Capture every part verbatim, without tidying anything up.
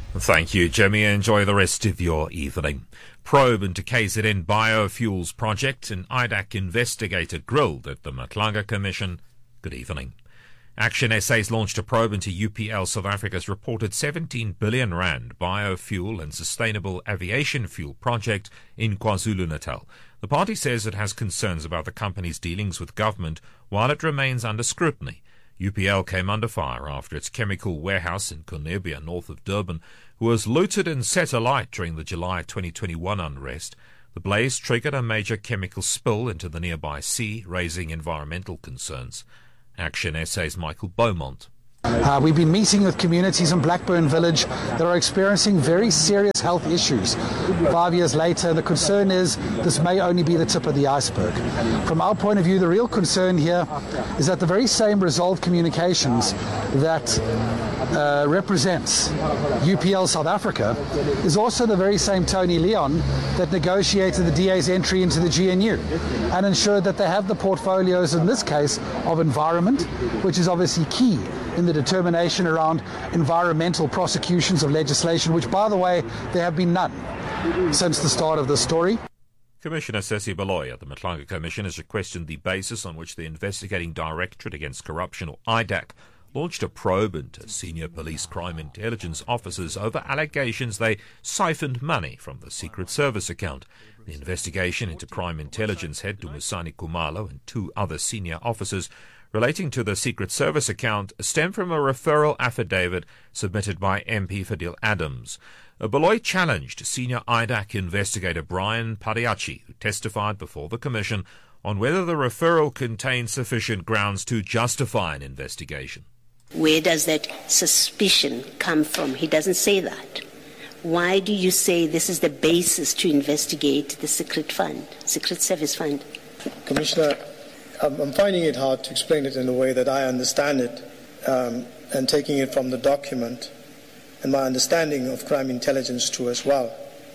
Thank you, Jimmy. Enjoy the rest of your evening. Probe into K Z N biofuels project. An I D A C investigator grilled at the Matlanga Commission. Good evening. Action S A's launched a probe into U P L South Africa's reported seventeen billion rand biofuel and sustainable aviation fuel project in KwaZulu-Natal. The party says it has concerns about the company's dealings with government while it remains under scrutiny. U P L came under fire after its chemical warehouse in Cornebia, north of Durban, was looted and set alight during the July twenty twenty-one unrest. The blaze triggered a major chemical spill into the nearby sea, raising environmental concerns. Action S A's Michael Beaumont. Uh, we've been meeting with communities in Blackburn Village that are experiencing very serious health issues. Five years later, the concern is this may only be the tip of the iceberg. From our point of view, the real concern here is that the very same Resolve Communications that uh, represents U P L South Africa is also the very same Tony Leon that negotiated the D A's entry into the G N U and ensured that they have the portfolios, in this case, of environment, which is obviously key in the determination around environmental prosecutions of legislation, which, by the way, there have been none since the start of the story. Commissioner Sesi Baloyi at the Matlanga Commission has questioned the basis on which the Investigating Directorate Against Corruption, or I D A C, launched a probe into senior police crime intelligence officers over allegations they siphoned money from the Secret Service account. The investigation into crime intelligence head Dumisani Kumalo and two other senior officers relating to the Secret Service account stem from a referral affidavit submitted by M P Fadil Adams. Baloyi challenged senior I D A C investigator Brian Padiachi, who testified before the Commission on whether the referral contained sufficient grounds to justify an investigation. Where does that suspicion come from? He doesn't say that. Why do you say this is the basis to investigate the Secret Fund, Secret Service Fund? Commissioner, I'm finding it hard to explain it in a way that I understand it, um, and taking it from the document and my understanding of crime intelligence too as well.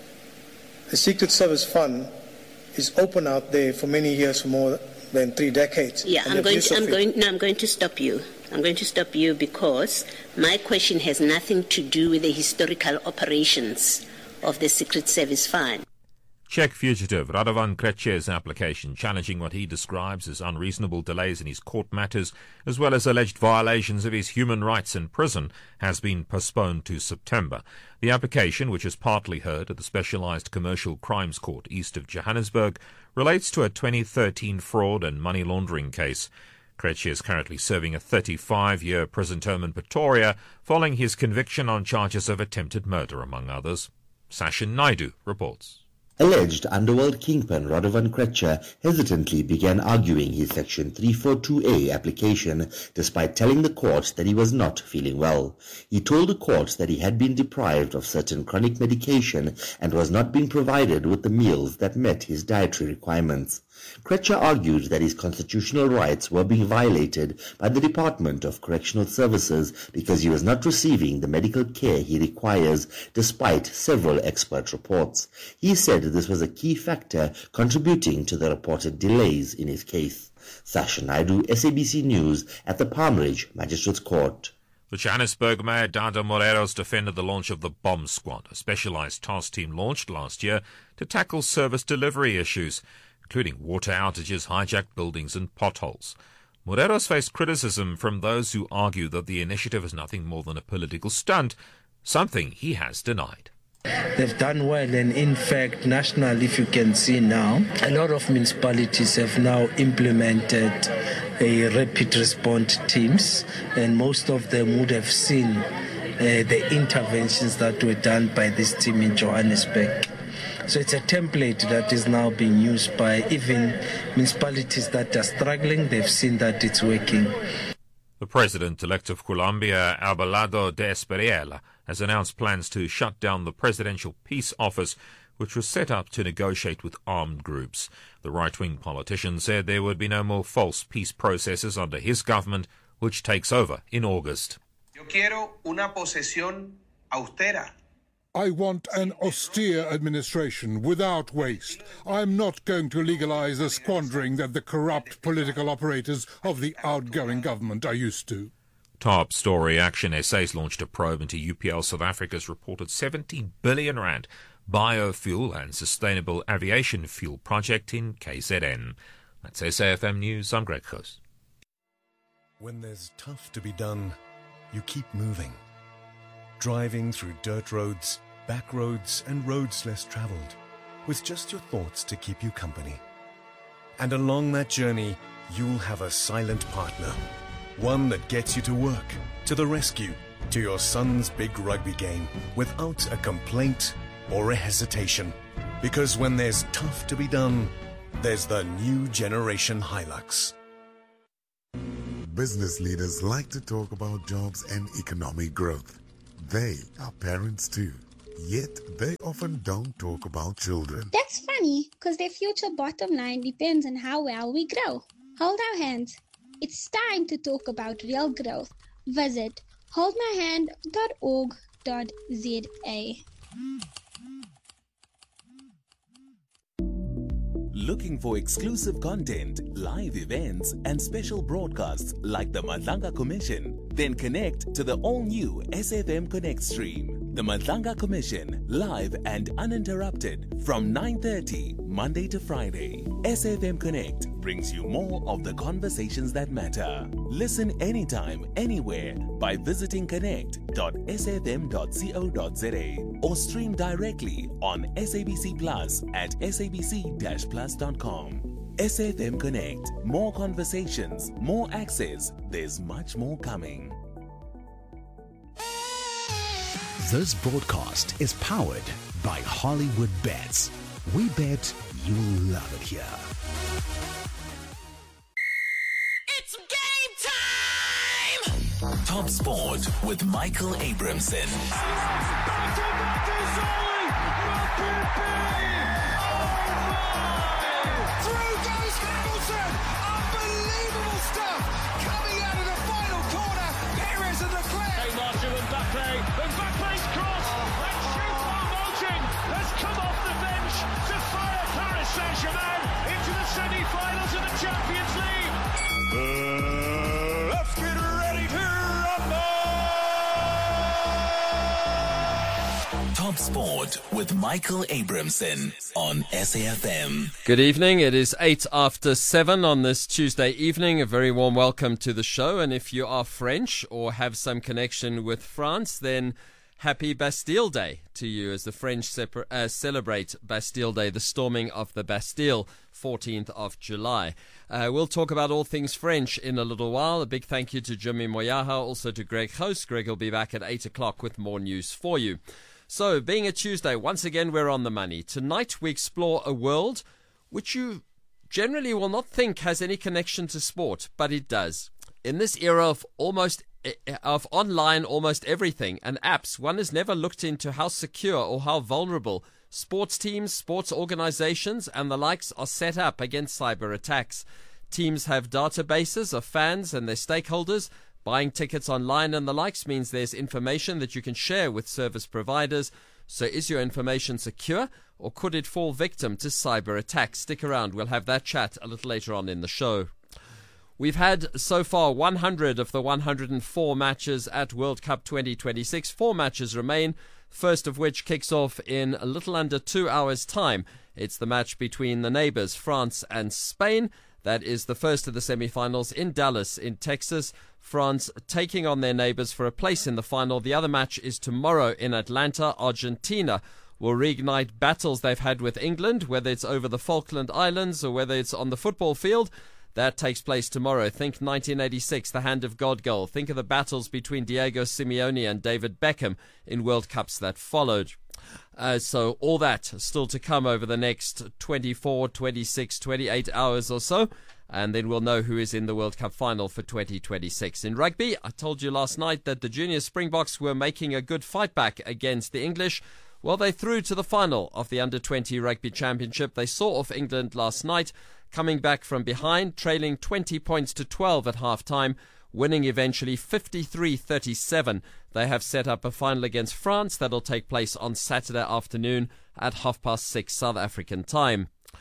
The Secret Service Fund is open out there for many years, for more than three decades. Yeah, I'm going, to, I'm, going, no, I'm going to stop you. I'm going to stop you because my question has nothing to do with the historical operations of the Secret Service Fund. Czech fugitive Radovan Krejcir's application challenging what he describes as unreasonable delays in his court matters, as well as alleged violations of his human rights in prison, has been postponed to September. The application, which is partly heard at the Specialised Commercial Crimes Court east of Johannesburg, relates to a twenty thirteen fraud and money laundering case. Krejcir is currently serving a thirty-five-year prison term in Pretoria following his conviction on charges of attempted murder, among others. Sashin Naidu reports. Alleged underworld kingpin Radovan Krejcir hesitantly began arguing his Section three forty-two A application despite telling the court that he was not feeling well. He told the court that he had been deprived of certain chronic medication and was not being provided with the meals that met his dietary requirements. Krejcir argued that his constitutional rights were being violated by the Department of Correctional Services because he was not receiving the medical care he requires, despite several expert reports. He said this was a key factor contributing to the reported delays in his case. Sasha Naidu, S A B C News, at the Palm Ridge Magistrates Court. The Johannesburg Mayor Dada Morelos defended the launch of the Bomb Squad, a specialised task team launched last year to tackle service delivery issues, including water outages, hijacked buildings and potholes. Morelos faced criticism from those who argue that the initiative is nothing more than a political stunt, something he has denied. They've done well, and in fact, nationally, if you can see now, a lot of municipalities have now implemented a rapid response teams, and most of them would have seen uh, the interventions that were done by this team in Johannesburg. So it's a template that is now being used by even municipalities that are struggling. They've seen that it's working. The President-elect of Colombia, Abelardo de Esperiela, has announced plans to shut down the Presidential Peace Office, which was set up to negotiate with armed groups. The right-wing politician said there would be no more false peace processes under his government, which takes over in August. Yo quiero una posesión austera. I want an austere administration without waste. I'm not going to legalize the squandering that the corrupt political operators of the outgoing government are used to. Top story, Action S A's launched a probe into U P L South Africa's reported seventy billion rand biofuel and sustainable aviation fuel project in K Z N. That's S A F M News, I'm Greg Goos. When there's tough to be done, you keep moving. Driving through dirt roads, back roads and roads less travelled, with just your thoughts to keep you company. And along that journey, you'll have a silent partner. One that gets you to work, to the rescue, to your son's big rugby game, without a complaint or a hesitation. Because when there's tough to be done, there's the new generation Hilux. Business leaders like to talk about jobs and economic growth. They are parents too, yet they often don't talk about children. That's funny, because their future bottom line depends on how well we grow. Hold our hands. It's time to talk about real growth. Visit hold my hand dot org dot za. Looking for exclusive content, live events, and special broadcasts like the Madlanga Commission? Then connect to the all-new S A F M Connect stream. The Madlanga Commission, live and uninterrupted from nine thirty, Monday to Friday. S A F M Connect brings you more of the conversations that matter. Listen anytime, anywhere by visiting connect dot s a f m dot co dot za or stream directly on S A B C Plus at s a b c dash plus dot com. S A F M Connect. More conversations, more access. There's much more coming. This broadcast is powered by Hollywood Bets. We bet you'll love it here. It's game time! Top Sport with Michael Abramson. Through goes Hamilton! Unbelievable stuff coming out of the final corner. Perez and Leclerc. Hey, Marshall and Mbappe. Mbappe's cross. And Choupo-Moting has come off the bench to fire Paris Saint-Germain into the semi-finals of the Champions League. Uh, let's get ready to rumble! Top Sport with Michael Abramson on S A F M. Good evening. It is eight after seven on this Tuesday evening. A very warm welcome to the show. And if you are French or have some connection with France, then happy Bastille Day to you as the French separ- uh, celebrate Bastille Day, the storming of the Bastille, fourteenth of July. Uh, we'll talk about all things French in a little while. A big thank you to Jimmy Moyaha, also to Greg Goos. Greg will be back at eight o'clock with more news for you. So, being a Tuesday, once again we're on the money. Tonight we explore a world which you generally will not think has any connection to sport, but it does. In this era of almost of online almost everything and apps, one has never looked into how secure or how vulnerable sports teams, sports organizations and the likes are set up against cyber attacks. Teams have databases of fans and their stakeholders. Buying tickets online and the likes means there's information that you can share with service providers. So is your information secure, or could it fall victim to cyber attacks? Stick around. We'll have that chat a little later on in the show. We've had so far one hundred of the one hundred four matches at World Cup twenty twenty-six. Four matches remain, first of which kicks off in a little under two hours' time. It's the match between the neighbors, France and Spain. That is the first of the semi-finals in Dallas in Texas. France taking on their neighbors for a place in the final. The other match is tomorrow in Atlanta. Argentina will reignite battles they've had with England, whether it's over the Falkland Islands or whether it's on the football field. That takes place tomorrow. Think nineteen eighty-six, the Hand of God goal. Think of the battles between Diego Simeone and David Beckham in World Cups that followed. Uh, so all that still to come over the next twenty-four, twenty-six, twenty-eight hours or so. And then we'll know who is in the World Cup final for twenty twenty-six. In rugby, I told you last night that the junior Springboks were making a good fight back against the English. Well, they threw to the final of the under twenty Rugby Championship. They saw off England last night, coming back from behind, trailing twenty points to twelve at half-time, winning eventually fifty-three thirty-seven. They have set up a final against France that'll take place on Saturday afternoon at half past six South African time.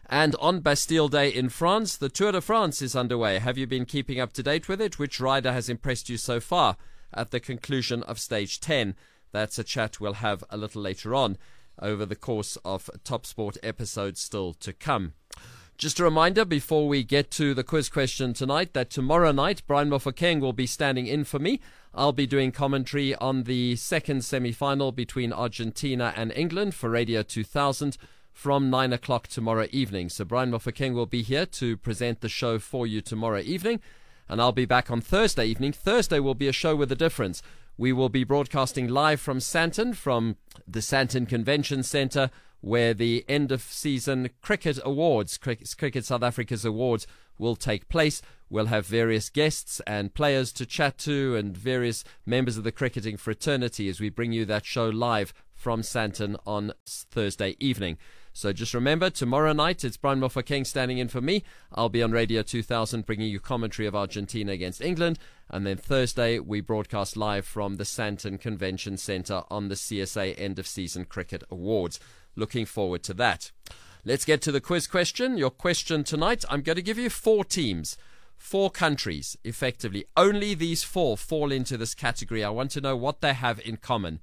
And on Bastille Day in France, the Tour de France is underway. Have you been keeping up to date with it? Which rider has impressed you so far at the conclusion of stage ten? That's a chat we'll have a little later on over the course of Top Sport episodes still to come. Just a reminder before we get to the quiz question tonight that tomorrow night Brian Mofokeng will be standing in for me. I'll be doing commentary on the second semi-final between Argentina and England for Radio two thousand from nine o'clock tomorrow evening. So Brian Mofokeng will be here to present the show for you tomorrow evening, and I'll be back on Thursday evening. Thursday will be a show with a difference. We will be broadcasting live from Sandton, from the Sandton Convention Centre, where the end-of-season Cricket Awards, Cricket South Africa's awards, will take place. We'll have various guests and players to chat to and various members of the cricketing fraternity as we bring you that show live from Sandton on Thursday evening. So just remember, tomorrow night it's Brian Mofokeng standing in for me. I'll be on Radio two thousand bringing you commentary of Argentina against England. And then Thursday we broadcast live from the Sandton Convention Centre on the C S A End-of-Season Cricket Awards. Looking forward to that. Let's get to the quiz question. Your question tonight, I'm going to give you four teams, four countries, effectively. Only these four fall into this category. I want to know what they have in common.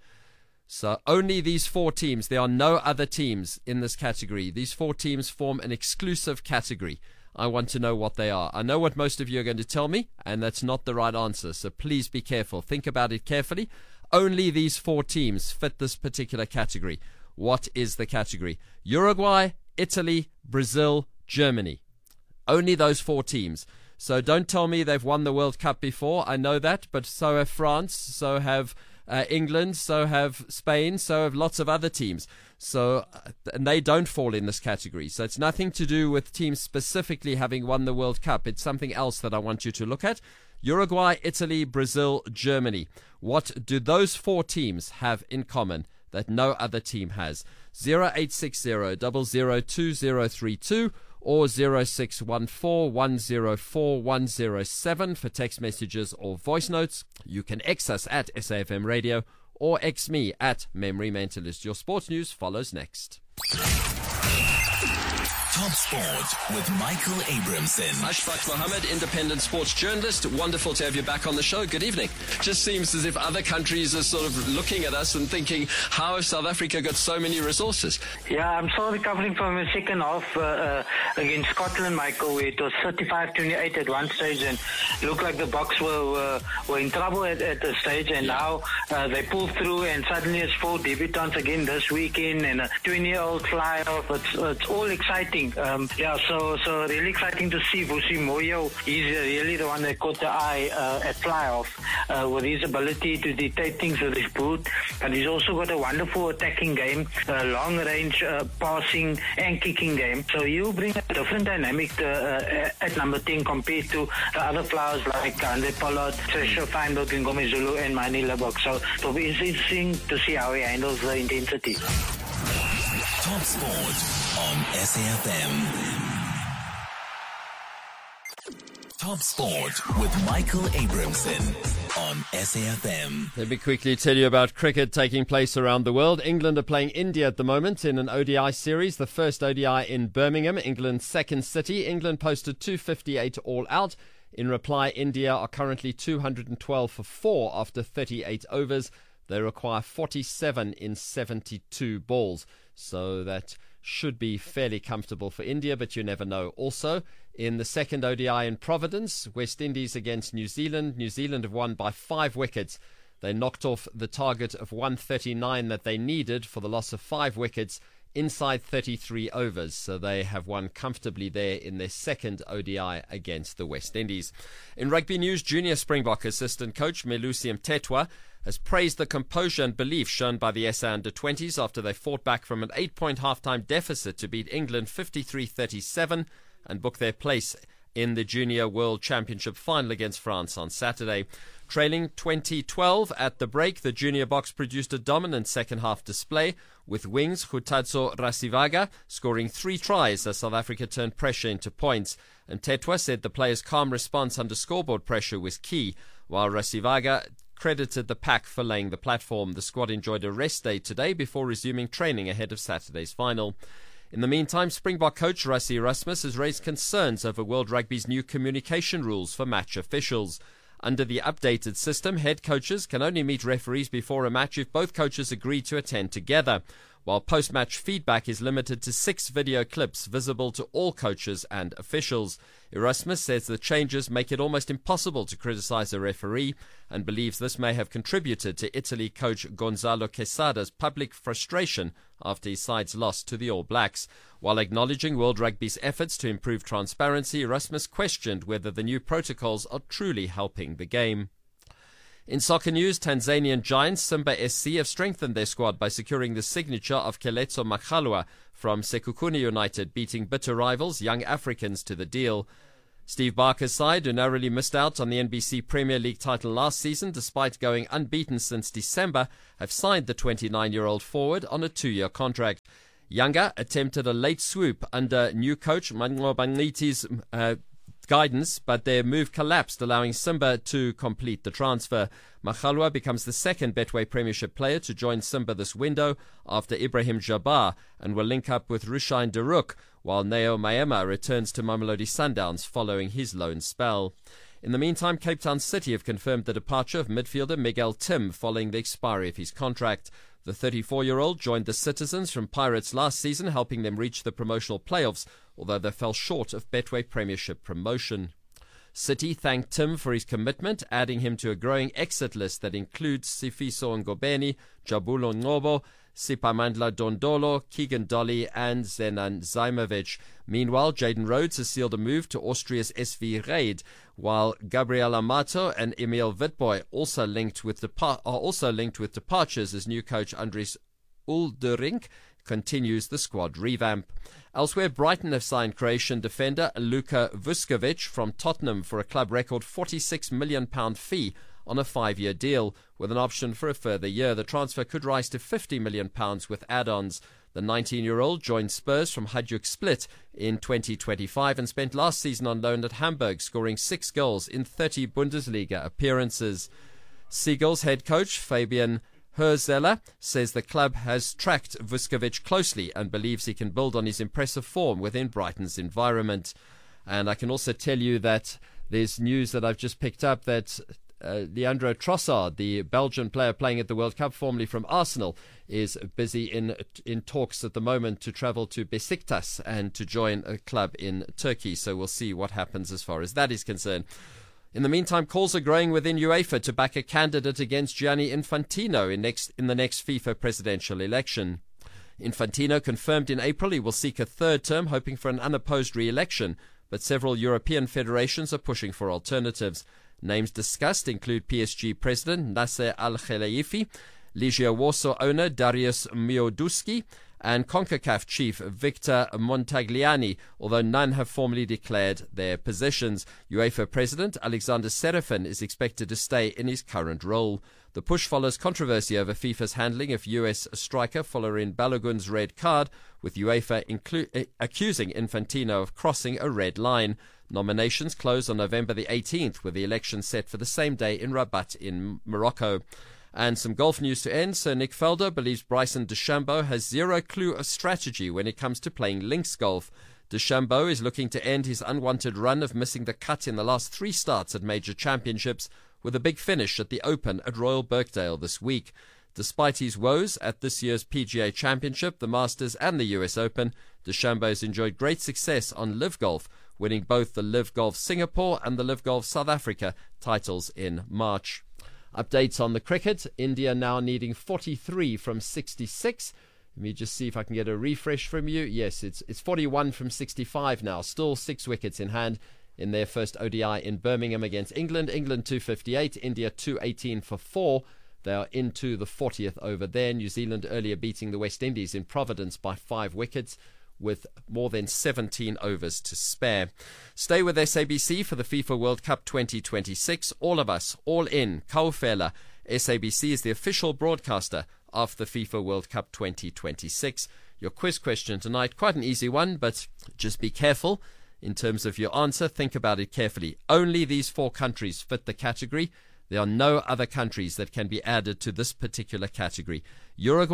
So only these four teams. There are no other teams in this category. These four teams form an exclusive category. I want to know what they are. I know what most of you are going to tell me, and that's not the right answer. So please be careful. Think about it carefully. Only these four teams fit this particular category. What is the category? Uruguay, Italy, Brazil, Germany. Only those four teams. So don't tell me they've won the World Cup before. I know that, but so have France, so have uh, England, so have Spain, so have lots of other teams. So, and they don't fall in this category. So it's nothing to do with teams specifically having won the World Cup. It's something else that I want you to look at. Uruguay, Italy, Brazil, Germany. What do those four teams have in common that no other team has? zero eight six zero, zero zero two zero three two or zero six one four, one zero four, one zero seven for text messages or voice notes. You can X us at S A F M Radio or X me at Memory Mentalist. Your sports news follows next. Top Sport with Michael Abramson. Ashfaq Mohammed, independent sports journalist. Wonderful to have you back on the show. Good evening. Just seems as if other countries are sort of looking at us and thinking, how has South Africa got so many resources? Yeah, I'm still recovering from the second half uh, uh, against Scotland, Michael, where it was thirty-five twenty-eight at one stage and it looked like the Boks were, uh, were in trouble at, at the stage, and now uh, they pulled through and suddenly it's four debutants again this weekend and a twenty-year-old fly-off. It's, it's all exciting. Um, yeah, so so really exciting to see Vusi Moyo. He's uh, really the one that caught the eye uh, at fly-off uh, with his ability to dictate things with his boot. And he's also got a wonderful attacking game, uh, long-range uh, passing and kicking game. So he'll bring a different dynamic to, uh, at number ten compared to the other flyers like Andre Pollard, Trisha Feinberg, and Ngome Zulu, and Mani Lebok. So it'll be interesting to see how he handles the intensity. Top Sport on S A F M. Top Sport with Michael Abramson on S A F M. Let me quickly tell you about cricket taking place around the world. England are playing India at the moment in an O D I series, the first O D I in Birmingham, England's second city. England posted two fifty-eight all out. In reply, India are currently two hundred twelve for four after thirty-eight overs. They require forty-seven in seventy-two balls. So that should be fairly comfortable for India, but you never know. Also, in the second O D I in Providence, West Indies against New Zealand. New Zealand have won by five wickets. They knocked off the target of one thirty-nine that they needed for the loss of five wickets inside thirty-three overs. So they have won comfortably there in their second O D I against the West Indies. In rugby news, junior Springbok assistant coach Melusi Mthethwa has praised the composure and belief shown by the S A under twenties after they fought back from an eight-point halftime deficit to beat England fifty-three thirty-seven and book their place in the Junior World Championship final against France on Saturday. Trailing twenty twelve at the break, the Junior Boks produced a dominant second-half display, with wings Khutadzo Rasivaga scoring three tries as South Africa turned pressure into points. And Mthethwa said the players' calm response under scoreboard pressure was key, while Rasivaga credited the pack for laying the platform. The squad enjoyed a rest day today before resuming training ahead of Saturday's final. In the meantime, Springbok coach Rassie Erasmus has raised concerns over World Rugby's new communication rules for match officials. Under the updated system, head coaches can only meet referees before a match if both coaches agree to attend together, while post-match feedback is limited to six video clips visible to all coaches and officials. Erasmus says the changes make it almost impossible to criticize a referee and believes this may have contributed to Italy coach Gonzalo Quesada's public frustration after his side's loss to the All Blacks. While acknowledging World Rugby's efforts to improve transparency, Erasmus questioned whether the new protocols are truly helping the game. In soccer news, Tanzanian giants Simba S C have strengthened their squad by securing the signature of Keleto Makhalwa from Sekhukhune United, beating bitter rivals Young Africans to the deal. Steve Barker's side, who narrowly missed out on the N B C Premier League title last season despite going unbeaten since December, have signed the twenty-nine-year-old forward on a two-year contract. Yanga attempted a late swoop under new coach Manqoba Nciti's uh, guidance, but their move collapsed, allowing Simba to complete the transfer. Makhalwa becomes the second Betway Premiership player to join Simba this window after Ibrahim Jabbar, and will link up with Rushain Daruk, while Neo Maema returns to Mamelodi Sundowns following his loan spell. In the meantime, Cape Town City have confirmed the departure of midfielder Miguel Tim following the expiry of his contract. The thirty-four-year-old joined the Citizens from Pirates last season, helping them reach the promotional playoffs, although they fell short of Betway Premiership promotion. City thanked Tim for his commitment, adding him to a growing exit list that includes Sifiso Ngobeni, Jabulo Ngobo, Sipamandla Dondolo, Keegan Dolly and Zenan Zaimovic. Meanwhile, Jaden Rhodes has sealed a move to Austria's S V Raid, while Gabriel Amato and Emil Witboy also linked with depar- are also linked with departures as new coach Andries Uldering continues the squad revamp. Elsewhere, Brighton have signed Croatian defender Luka Vuskovic from Tottenham for a club record forty-six million pounds fee on a five-year deal, with an option for a further year. The transfer could rise to fifty million pounds with add-ons. The nineteen-year-old joined Spurs from Hajduk Split in twenty twenty-five and spent last season on loan at Hamburg, scoring six goals in thirty Bundesliga appearances. Seagulls head coach Fabian Hurzeler says the club has tracked Vuskovic closely and believes he can build on his impressive form within Brighton's environment. And I can also tell you that there's news that I've just picked up that Uh, Leandro Trossard, the Belgian player playing at the World Cup, formerly from Arsenal, is busy in in talks at the moment to travel to Besiktas and to join a club in Turkey. So we'll see what happens as far as that is concerned. In the meantime, calls are growing within UEFA to back a candidate against Gianni Infantino in next in the next FIFA presidential election. Infantino confirmed in April he will seek a third term, hoping for an unopposed re-election, but several European federations are pushing for alternatives. Names discussed include P S G President Nasser Al-Khelaifi, Legia Warsaw owner Dariusz Mioduski, and CONCACAF chief Victor Montagliani, although none have formally declared their positions. UEFA President Alexander Serafin is expected to stay in his current role. The push follows controversy over FIFA's handling of U S striker following Balogun's red card, with UEFA inclu- accusing Infantino of crossing a red line. Nominations close on November the eighteenth, with the election set for the same day in Rabat in Morocco. And some golf news to end. Sir Nick Faldo believes Bryson DeChambeau has zero clue of strategy when it comes to playing links golf. DeChambeau is looking to end his unwanted run of missing the cut in the last three starts at major championships, with a big finish at the Open at Royal Birkdale this week. Despite his woes at this year's P G A Championship, the Masters and the U S Open, DeChambeau has enjoyed great success on Live Golf, winning both the Live Golf Singapore and the Live Golf South Africa titles in March. Updates on the cricket. India now needing forty-three from sixty-six. Let me just see if I can get a refresh from you. Yes, it's it's forty-one from sixty-five now. Still six wickets in hand in their first O D I in Birmingham against England. England two fifty-eight, India two eighteen for four. They are into the fortieth over there. New Zealand earlier beating the West Indies in Providence by five wickets, with more than seventeen overs to spare. Stay with S A B C for the FIFA World Cup twenty twenty-six. All of us, all in, Kaufela. S A B C is the official broadcaster of the FIFA World Cup twenty twenty-six. Your quiz question tonight, quite an easy one, but just be careful in terms of your answer. Think about it carefully. Only these four countries fit the category. There are no other countries that can be added to this particular category. Uruguay,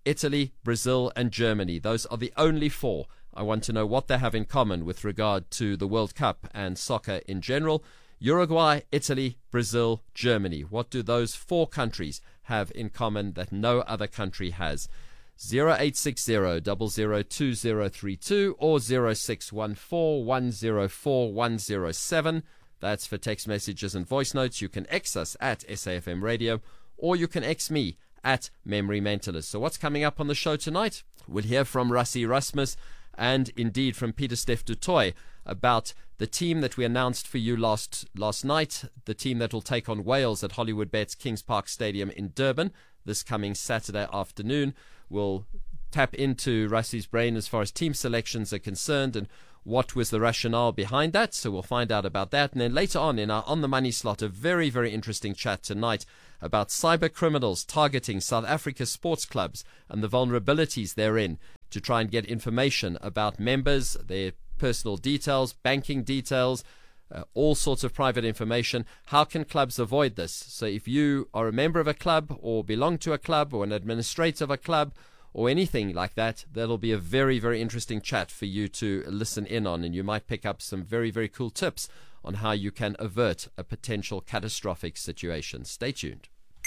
Italy, Brazil, and Germany. Those are the only four. I want to know what they have in common with regard to the World Cup and soccer in general. Uruguay, Italy, Brazil, Germany. What do those four countries have in common that no other country has? zero eight six zero, zero zero two zero three two or zero six one four, one zero four, one zero seven. That's for text messages and voice notes. You can X us at S A F M Radio, or you can X me at Memory Mentalist. So what's coming up on the show tonight? We'll hear from Rassie Erasmus and indeed from Pieter-Steph du Toit about the team that we announced for you last last night, the team that will take on Wales at Hollywoodbets Kings Park Stadium in Durban this coming Saturday afternoon. We'll tap into Rassie's brain as far as team selections are concerned and what was the rationale behind that. So we'll find out about that. And then later on in our On the Money slot, a very, very interesting chat tonight about cyber criminals targeting South Africa's sports clubs and the vulnerabilities therein to try and get information about members, their personal details, banking details, uh, all sorts of private information. How can clubs avoid this? So if you are a member of a club or belong to a club or an administrator of a club or anything like that, that'll be a very, very interesting chat for you to listen in on, and you might pick up some very, very cool tips on how you can avert a potential catastrophic situation. Stay tuned.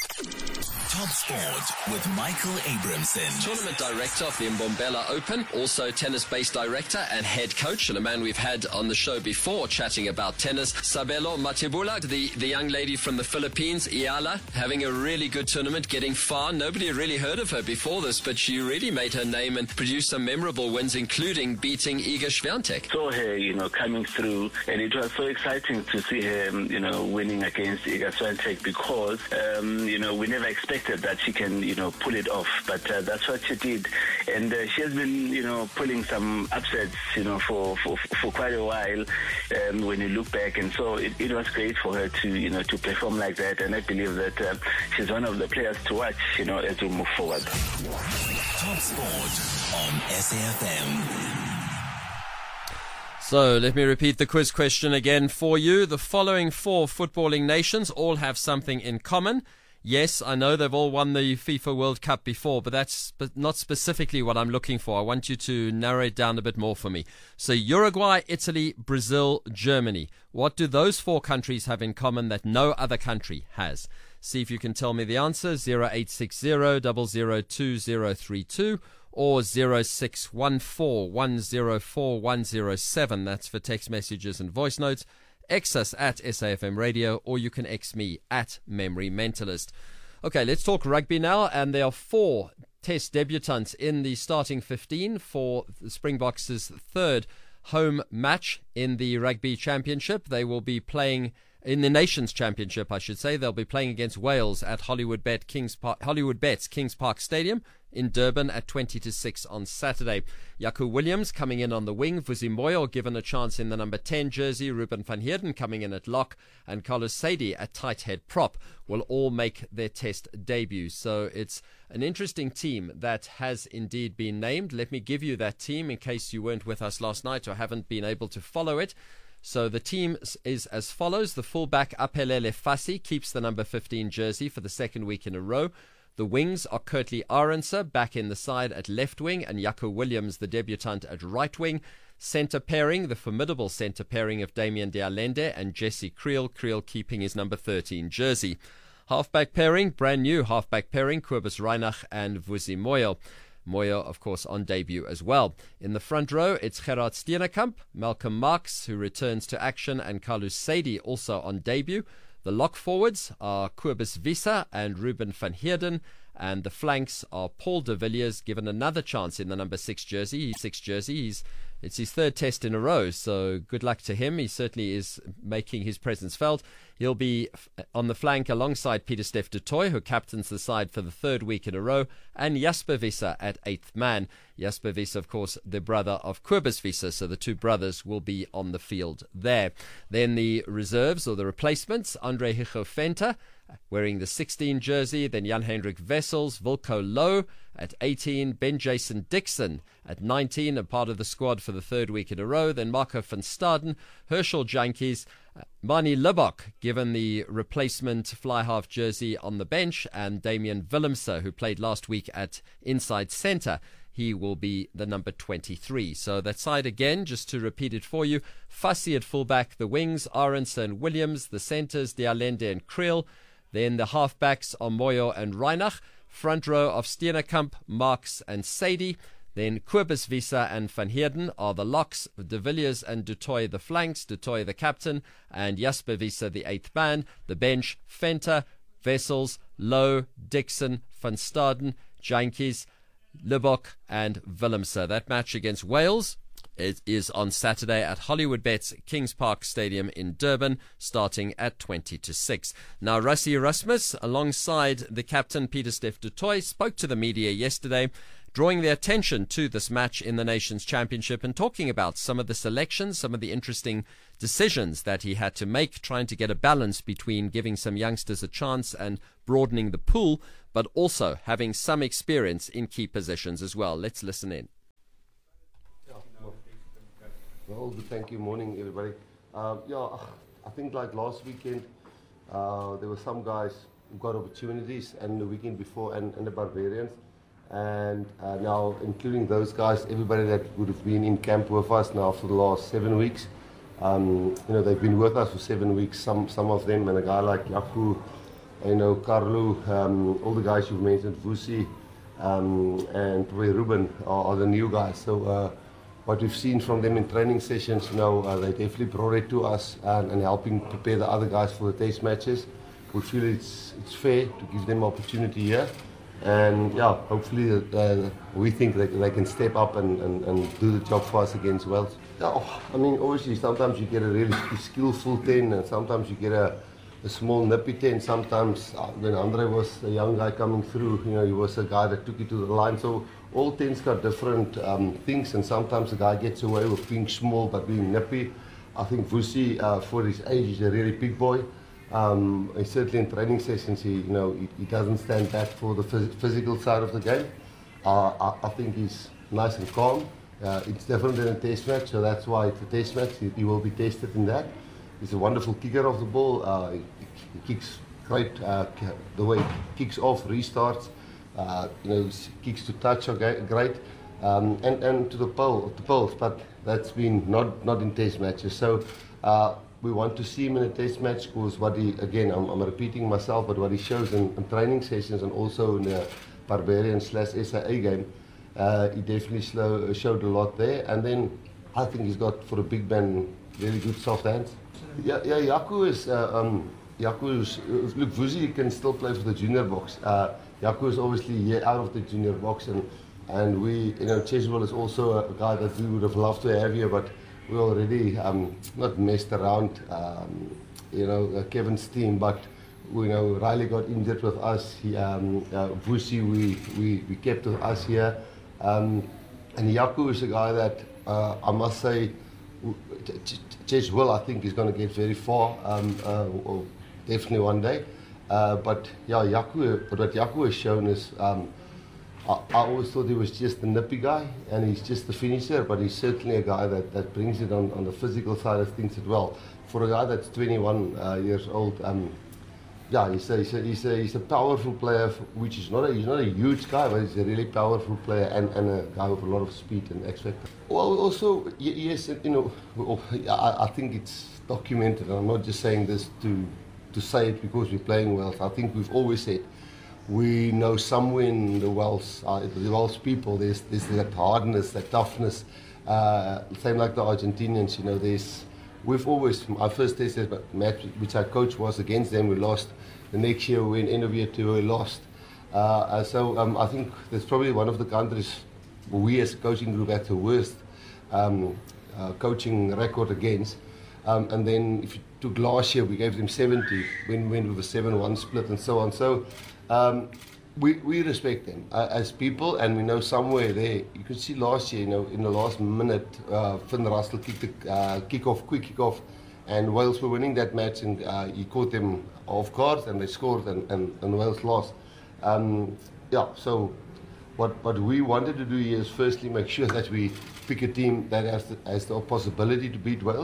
Top Sport with Michael Abramson. Tournament director of the Mbombela Open, also tennis-based director and head coach, and a man we've had on the show before chatting about tennis. Sabelo Matebula, the, the young lady from the Philippines, Iala, having a really good tournament, getting far. Nobody had really heard of her before this, but she really made her name and produced some memorable wins, including beating Iga Swiatek. Saw her, you know, coming through, and it was so exciting to see her, you know, winning against Iga Swiatek because, um, you know, we never expected that she can, you know, pull it off, but uh, that's what she did, and uh, she has been, you know, pulling some upsets, you know, for for, for quite a while. Um, when you look back, and so it, it was great for her to, you know, to perform like that, and I believe that uh, she's one of the players to watch, you know, as we move forward. Top Sport on S A F M. So let me repeat the quiz question again for you. The following four footballing nations all have something in common. Yes, I know they've all won the FIFA World Cup before, but that's not specifically what I'm looking for. I want you to narrow it down a bit more for me. So Uruguay, Italy, Brazil, Germany. What do those four countries have in common that no other country has? See if you can tell me the answer. zero eight six zero, zero zero two zero three two or zero six one four, one zero four, one zero seven. That's for text messages and voice notes. X us at S A F M Radio, or you can X me at Memory Mentalist. Okay, let's talk rugby now, and there are four Test debutants in the starting fifteen for the Springboks' third home match in the Rugby Championship. They will be playing in the Nations Championship, I should say. They'll be playing against Wales at Hollywoodbet Kings Park, Hollywoodbets Kings Park Stadium in Durban at twenty to six on Saturday. Jaco Williams coming in on the wing, Vusi Moyo given a chance in the number ten jersey, Ruben van Heerden coming in at lock, and Carlos Sadie at tight head prop will all make their Test debuts. So it's an interesting team that has indeed been named. Let me give you that team in case you weren't with us last night or haven't been able to follow it. So the team is as follows. The fullback Aphelele Fassi keeps the number fifteen jersey for the second week in a row. The wings are Kurtley Arendse back in the side at left wing, and Jaco Williams, the debutant, at right wing. Centre pairing, the formidable centre pairing of Damien de Allende and Jesse Creel, Creel keeping his number thirteen jersey. Halfback pairing, brand new halfback pairing, Kobus Reinach and Vusi Moyo. Moyo, of course, on debut as well. In the front row, it's Gerard Steenekamp, Malcolm Marx, who returns to action, and Carlos Sadie also on debut. The lock forwards are Kobus Visa and Ruben van Heerden, and the flanks are Paul de Villiers, given another chance in the number six jersey. He's six jersey. He's It's his third Test in a row, so good luck to him. He certainly is making his presence felt. He'll be on the flank alongside Pieter-Steph du Toit, who captains the side for the third week in a row, and Jasper Visser at eighth man. Jasper Visser, of course, the brother of Kobus Visser, so the two brothers will be on the field there. Then the reserves, or the replacements, Andre Hicho-Venter, wearing the sixteen jersey, then Jan-Hendrik Wessels, Wilco Low at eighteen, Ben Jason Dixon at nineteen, a part of the squad for the third week in a row, then Marco van Staden, Herschel Jankies, Manie Libbok given the replacement fly-half jersey on the bench, and Damian Willemse, who played last week at inside centre, he will be the number twenty-three. So that side again, just to repeat it for you: Fassi at fullback, the wings, Arendse and Williams, the centres, De Allende and Kriel, then the halfbacks are Moyo and Reinach, front row of Steenekamp, Marks and Sadie. Then Kobus Visa and Van Heerden are the locks, De Villiers and Dutoy the flanks, Dutoy the captain, and Jasper Visa the eighth man. The bench, Venter, Wessels, Lowe, Dixon, Van Staden, Jantjies, Libbok and Willemse. That match against Wales it is on Saturday at Hollywood Bets Kings Park Stadium in Durban, starting at twenty to six. Now, Rassie Erasmus, alongside the captain Pieter-Steph du Toit, spoke to the media yesterday, drawing their attention to this match in the Nations Championship and talking about some of the selections, some of the interesting decisions that he had to make, trying to get a balance between giving some youngsters a chance and broadening the pool, but also having some experience in key positions as well. Let's listen in. Well, thank you. Morning, everybody. Uh, yeah, I think like last weekend, uh, there were some guys who got opportunities, and the weekend before, and, and the Barbarians. And uh, now, including those guys, everybody that would have been in camp with us now for the last seven weeks, um, you know, they've been with us for seven weeks. Some, some of them, and a guy like Yaku, you know, Carlo, um, all the guys you've mentioned, Vusi, um, and Roy Ruben are, are the new guys. So. Uh, What we've seen from them in training sessions, you know, uh, they definitely brought it to us and, and helping prepare the other guys for the test matches. We feel it's it's fair to give them opportunity here, and yeah, hopefully uh, we think that they can step up and, and, and do the job for us against Wales. Yeah, I mean, obviously sometimes you get a really skillful ten, and sometimes you get a, a small nippy ten. Sometimes uh, when Andre was a young guy coming through, you know, he was a guy that took it to the line. So. All tens got different um, things, and sometimes the guy gets away with being small but being nippy. I think Vusi, uh, for his age, is a really big boy. Um, and certainly in training sessions, he, you know, he, he doesn't stand back for the phys physical side of the game. Uh, I, I think he's nice and calm. Uh, it's different than a test match, so that's why it's a test match. He, he will be tested in that. He's a wonderful kicker of the ball. Uh, he, he kicks great. Uh, the way he kicks off, restarts. Uh, you know, kicks to touch are great, um, and and to the pole, the poles, but that's been not not in test matches. So uh, we want to see him in a test match because what he again, I'm, I'm repeating myself, but what he shows in, in training sessions and also in the Barbarian slash S A A game, uh, he definitely slow, showed a lot there. And then I think he's got for a big man really good soft hands. Yeah, yeah, Yaku is uh, um, Yaku is look, Vusi can still play for the junior box. Uh, Yaku is obviously here out of the junior box, and and we, you know, Cheswell is also a guy that we would have loved to have here, but we already um, not messed around, um, you know, uh, Kevin's team, but we, you know, Riley got injured with us. He, um, uh, Vusi, we, we we kept with us here, um, and Yaku is a guy that uh, I must say, Cheswell, I think is going to get very far, um, uh, or definitely one day. Uh, but yeah, Yaku, but what Yaku has shown is, um, I, I always thought he was just a nippy guy, and he's just the finisher, but he's certainly a guy that, that brings it on, on the physical side of things as well. For a guy that's twenty-one uh, years old, um, yeah, he's a, he's, a, he's, a, he's a powerful player, which is not a, he's not a huge guy, but he's a really powerful player, and, and a guy with a lot of speed and X factor. Well, also, yes, you know, I, I think it's documented, and I'm not just saying this to to say it because we're playing Wales. I think we've always said we know somewhere in the Welsh, uh, the Welsh people, there's, there's that hardness, that toughness, uh, same like the Argentinians, you know, there's, we've always, our first test match, which our coach was against them, we lost. The next year we went end of year two, we lost. Uh, so um, I think that's probably one of the countries we as a coaching group had the worst um, uh, coaching record against. Um, and then if you took last year, we gave them seventy, when we went with a seven one split and so on. So um, we, we respect them uh, as people, and we know somewhere there. You could see last year, you know, in the last minute, uh, Finn Russell kicked the uh, kick-off, quick kick-off, and Wales were winning that match, and uh, he caught them off guard, and they scored, and, and, and Wales lost. Um, yeah, so what, what we wanted to do here is firstly make sure that we pick a team that has the, has the possibility to beat Wales.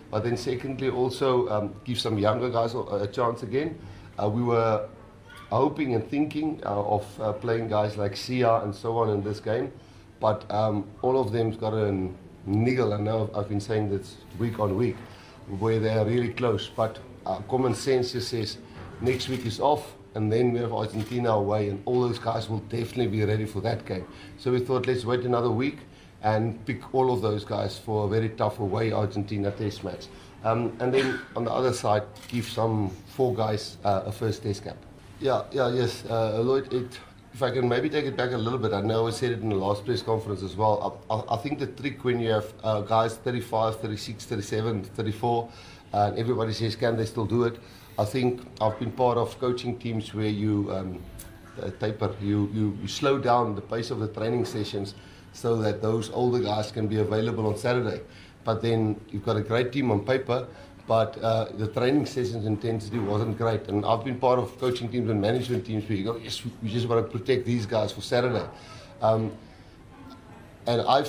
But then secondly, also um, give some younger guys a, a chance again. Uh, we were hoping and thinking uh, of uh, playing guys like Sia and so on in this game. But um, all of them's got a niggle, I know I've been saying this week on week, where they are really close. But uh, common sense just says next week is off, and then we have Argentina away, and all those guys will definitely be ready for that game. So we thought, let's wait another week and pick all of those guys for a very tough away Argentina test match. Um, and then on the other side, give some four guys uh, a first test cap. Yeah, yeah, yes, uh, Lloyd, it, if I can maybe take it back a little bit, I know I said it in the last press conference as well. I, I, I think the trick when you have uh, guys thirty-five, thirty-six, thirty-seven, thirty-four, uh, and everybody says, can they still do it? I think I've been part of coaching teams where you um, uh, taper, you, you, you slow down the pace of the training sessions so that those older guys can be available on Saturday. But then you've got a great team on paper, but uh, the training sessions intensity wasn't great. And I've been part of coaching teams and management teams where you go, yes, we just want to protect these guys for Saturday. Um, and I